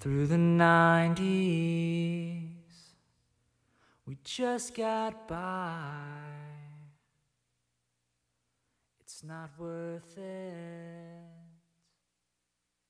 Through the 90s, we just got by. It's not worth it.